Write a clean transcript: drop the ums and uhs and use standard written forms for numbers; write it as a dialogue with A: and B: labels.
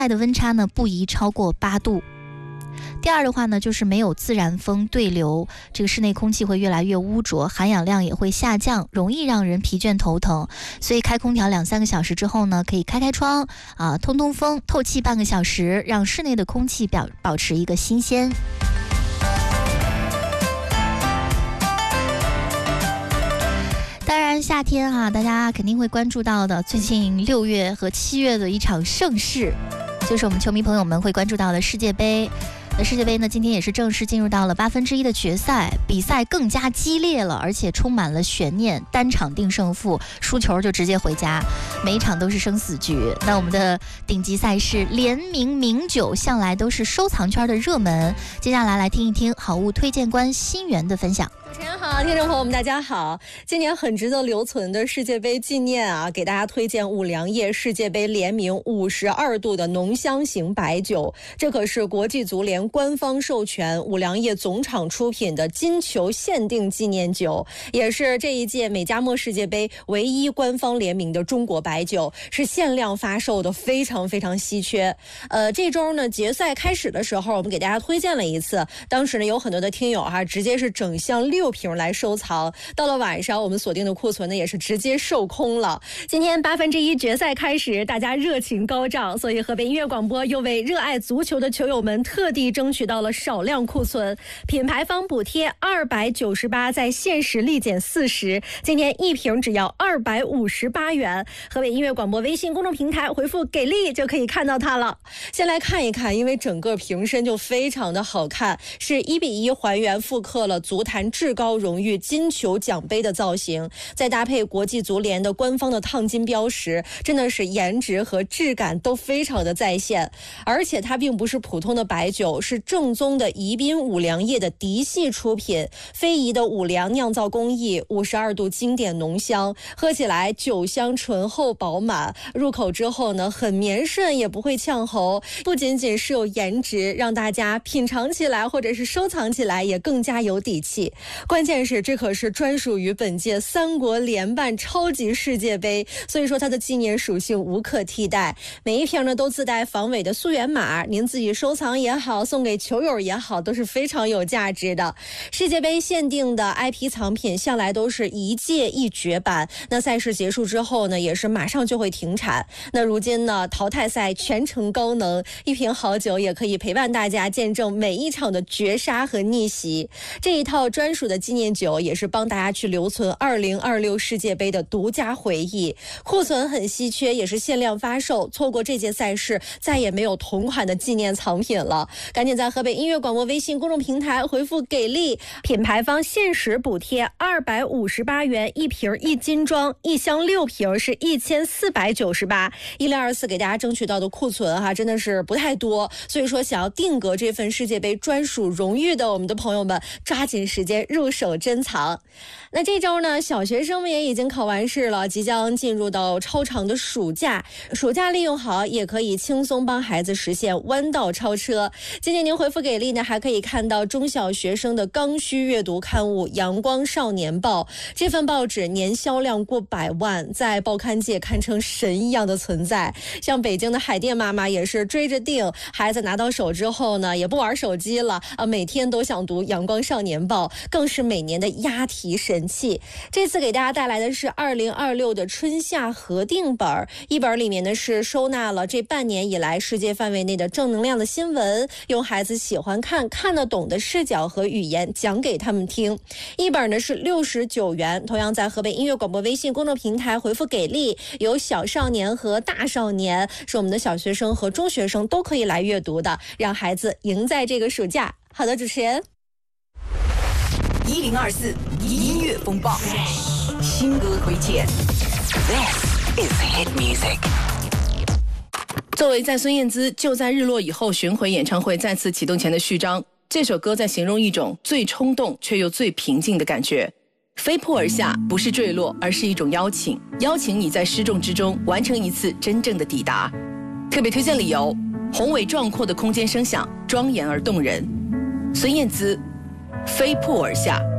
A: 的温差呢不宜超过8度。第二的话呢，就是没有自然风对流，这个室内空气会越来越污浊，含氧量也会下降，容易让人疲倦头疼。所以开空调2-3个小时之后呢，可以开窗通通风，透气半个小时，让室内的空气保持一个新鲜。当然夏天大家肯定会关注到的，最近6月和7月的一场盛事，就是我们球迷朋友们会关注到的世界杯。那世界杯呢，今天也是正式进入到了1/8的决赛，比赛更加激烈了，而且充满了悬念，单场定胜负，输球就直接回家，每一场都是生死局。那我们的顶级赛事联名名酒向来都是收藏圈的热门，接下来听一听好物推荐官新源的分享。
B: 主持人好，听众朋友们大家好。今年很值得留存的世界杯纪念给大家推荐五粮液世界杯联名52度的浓香型白酒，这可是国际足联官方授权五粮液总厂出品的金球限定纪念酒，也是这一届美加墨世界杯唯一官方联名的中国白酒，是限量发售的，非常非常稀缺。这周呢决赛开始的时候，我们给大家推荐了一次，当时呢有很多的听友直接是整箱6瓶来收藏，到了晚上我们锁定的库存呢也是直接售空了。今天1/8决赛开始，大家热情高涨，所以河北音乐广播又为热爱足球的球友们特地争取到了少量库存，品牌方补贴298，在限时立减40，今天1瓶只要258元。河北音乐广播微信公众平台回复给力就可以看到它了。先来看一看，因为整个瓶身就非常的好看，是1:1还原复刻了足坛至高荣誉金球奖杯的造型，再搭配国际足联的官方的烫金标识，真的是颜值和质感都非常的在线。而且它并不是普通的白酒，是正宗的宜宾五粮液的嫡系出品，非遗的五粮酿造工艺，52度经典浓香，喝起来酒香醇厚饱满，入口之后呢很绵顺，也不会呛喉，不仅仅是有颜值，让大家品尝起来或者是收藏起来也更加有底气。关键是这可是专属于本届3国联办超级世界杯，所以说它的纪念属性无可替代。每一瓶呢都自带防伪的溯源码，您自己收藏也好，送给球友也好，都是非常有价值的。世界杯限定的 IP 藏品向来都是一届一绝版，那赛事结束之后呢也是马上就会停产。那如今呢淘汰赛全程高能，一瓶好酒也可以陪伴大家见证每一场的绝杀和逆袭。这一套专属的纪念酒也是帮大家去留存2026世界杯的独家回忆，库存很稀缺，也是限量发售，错过这届赛事再也没有同款的纪念藏品了。赶紧在河北音乐广播微信公众平台回复给力，品牌方限时补贴258元一瓶一斤装，一箱6瓶是1498，1024给大家争取到的库存真的是不太多，所以说想要定格这份世界杯专属荣誉的我们的朋友们，抓紧时间入手珍藏。那这周呢小学生们也已经考完试了，即将进入到超长的暑假利用好，也可以轻松帮孩子实现弯道超车。今天您回复给力呢，还可以看到中小学生的刚需阅读刊物《阳光少年报》，这份报纸年销量过100万，在报刊界堪称神一样的存在。像北京的海淀妈妈也是追着订，孩子拿到手之后呢也不玩手机了每天都想读《阳光少年报》，更是每年的押题神器。这次给大家带来的是2026的春夏合订本，一本里面呢是收纳了这半年以来世界范围内的正能量的新闻，用孩子喜欢看得懂的视角和语言讲给他们听。一本呢是69元，同样在河北音乐广播微信公众平台回复给力，有小少年和大少年，是我们的小学生和中学生都可以来阅读的，让孩子赢在这个暑假。好的，主持人
C: 1024音乐风暴新歌推荐。 This is hit music。 作为在孙燕姿就在日落以后巡回演唱会再次启动前的序章，这首歌在形容一种最冲动却又最平静的感觉。飞扑而下不是坠落，而是一种邀请，邀请你在失重之中完成一次真正的抵达。特别推荐理由：宏伟壮阔的空间声响，庄严而动人。孙燕姿，飞扑而下。